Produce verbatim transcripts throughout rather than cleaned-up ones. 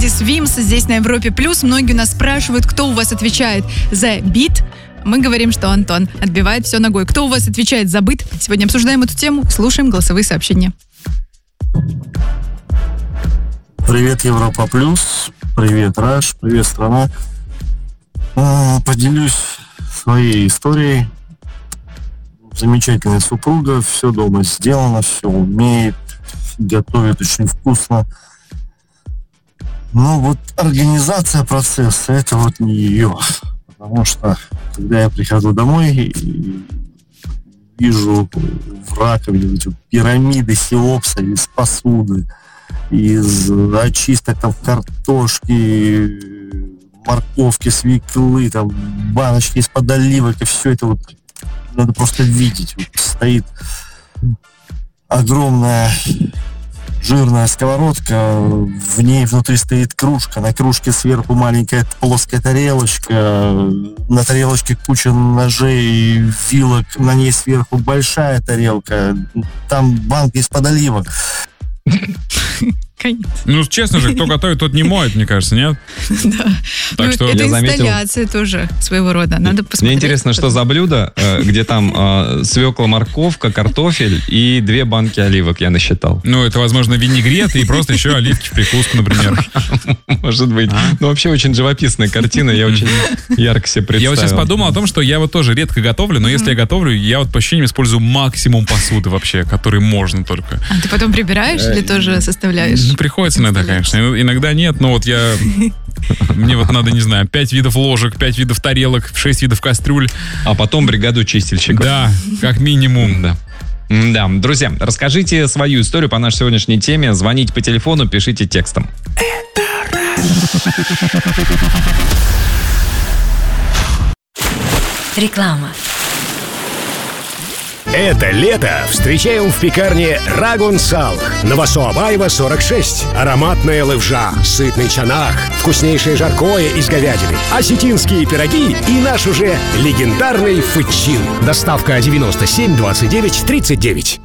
Куртис Вимс здесь на Европе Плюс. Многие у нас спрашивают, кто у вас отвечает за бит. Мы говорим, что Антон отбивает все ногой. Кто у вас отвечает за быт? Сегодня обсуждаем эту тему, слушаем голосовые сообщения. Привет, Европа Плюс. Привет, Раш. Привет, страна. Поделюсь своей историей. Замечательная супруга, все дома сделано, все умеет, готовит очень вкусно. Но вот организация процесса, это вот не ее. Потому что, когда я прихожу домой и вижу в раковине эти пирамиды сиопса из посуды, из очисток там картошки, морковки, свеклы, там баночки из-под оливок, и все это вот надо просто видеть. Вот стоит огромная жирная сковородка, в ней внутри стоит кружка, на кружке сверху маленькая плоская тарелочка, на тарелочке куча ножей, вилок, на ней сверху большая тарелка, там банка из-под оливок. Ну, честно же, кто готовит, тот не моет, мне кажется, нет? Да. Так ну, что это я инсталляция заметил... тоже своего рода. Надо посмотреть. Мне интересно, что за блюдо, где там э, свекла, морковка, картофель и две банки оливок я насчитал. Ну, это, возможно, винегрет и просто еще оливки в прикуску, например. Может быть. Ну, вообще очень живописная картина, я очень ярко себе представил. Я вот сейчас подумал о том, что я вот тоже редко готовлю, но если я готовлю, я вот по ощущениям использую максимум посуды вообще, который можно только. А ты потом прибираешь или тоже составляешь? Ну, приходится иногда, конечно. Иногда нет, но вот я... Мне вот надо, не знаю, пять видов ложек, пять видов тарелок, шесть видов кастрюль. А потом бригаду чистильщиков. Да, как минимум. Да. Да, друзья, расскажите свою историю по нашей сегодняшней теме. Звоните по телефону, пишите текстом. Реклама. Это лето встречаем в пекарне Рагун Сал. Новосоабаева, сорок шесть. Ароматная левжа, сытный чанах, вкуснейшее жаркое из говядины, осетинские пироги и наш уже легендарный фычин. Доставка девяносто семь двадцать девять тридцать девять.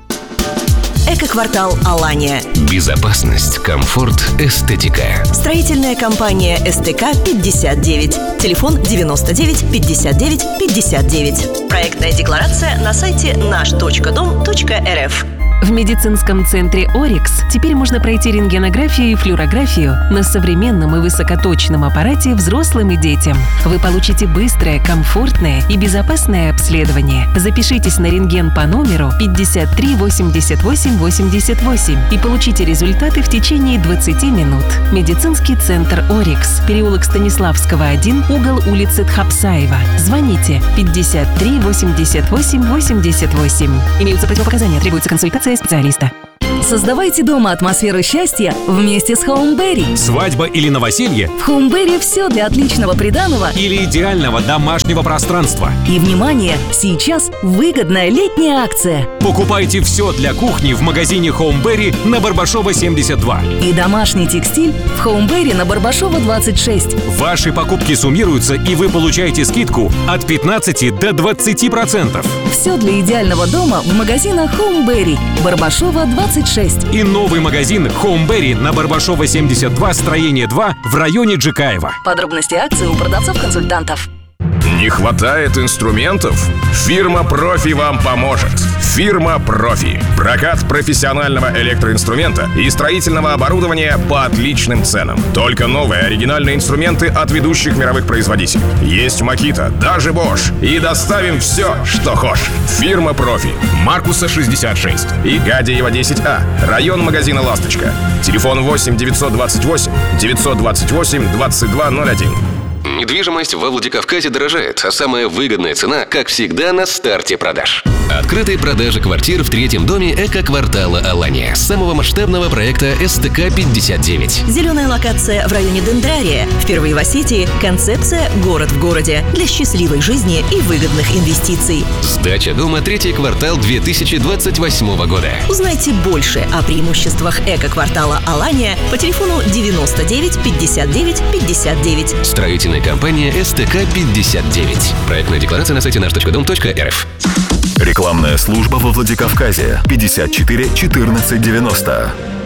Эко-квартал Алания. Безопасность, комфорт, эстетика. Строительная компания СТК пятьдесят девять. Телефон девяносто девять пятьдесят девять пятьдесят девять. Проектная декларация на сайте наш точка дом точка эр эф. В медицинском центре «Орикс» теперь можно пройти рентгенографию и флюорографию на современном и высокоточном аппарате взрослым и детям. Вы получите быстрое, комфортное и безопасное обследование. Запишитесь на рентген по номеру пятьдесят три восемьдесят восемь восемьдесят восемь и получите результаты в течение двадцати минут. Медицинский центр «Орикс», переулок Станиславского, один, угол улицы Тхапсаева. Звоните пятьдесят три восемьдесят восемь восемьдесят восемь. Имеются противопоказания, требуется консультация специалиста. Создавайте дома атмосферу счастья вместе с Homeberry. Свадьба или новоселье? В Homeberry все для отличного приданого или идеального домашнего пространства. И, внимание, сейчас выгодная летняя акция. Покупайте все для кухни в магазине Homeberry на Барбашова семьдесят два. И домашний текстиль в Homeberry на Барбашова двадцать шесть. Ваши покупки суммируются, и вы получаете скидку от пятнадцати до двадцати процентов. Все для идеального дома в магазинах Homeberry. Барбашова двадцать шесть. И новый магазин Homeberry на Барбашова семьдесят два, строение два в районе Джикаева. Подробности акции у продавцов-консультантов. Не хватает инструментов? Фирма «Профи» вам поможет. Фирма «Профи». Прокат профессионального электроинструмента и строительного оборудования по отличным ценам. Только новые оригинальные инструменты от ведущих мировых производителей. Есть Makita, даже Bosch. И доставим все, что хочешь. Фирма «Профи». Маркуса шестьдесят шесть и Гадеева десять А. Район магазина «Ласточка». Телефон восемь девятьсот двадцать восемь девятьсот двадцать восемь двадцать два ноль один. Недвижимость во Владикавказе дорожает, а самая выгодная цена, как всегда, на старте продаж. Открытые продажи квартир в третьем доме эко-квартала Алания. Самого масштабного проекта СТК пятьдесят девять. Зеленая локация в районе Дендрария. Впервые в Осетии концепция «Город в городе» для счастливой жизни и выгодных инвестиций. Сдача дома третий квартал две тысячи двадцать восьмого года. Узнайте больше о преимуществах эко-квартала Алания по телефону девяносто девять пятьдесят девять пятьдесят девять. Строительная компания СТК пятьдесят девять. Проектная декларация на сайте наш точка дом точка эр эф. Рекламная служба во Владикавказе. пятьдесят четыре четырнадцать девяносто.